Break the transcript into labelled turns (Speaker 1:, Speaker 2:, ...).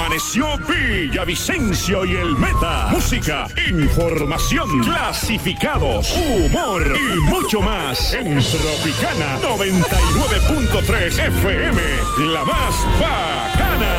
Speaker 1: Amaneció Villavicencio y el Meta. Música, información, clasificados, humor y mucho más en Tropicana 99.3 FM. La más bacana.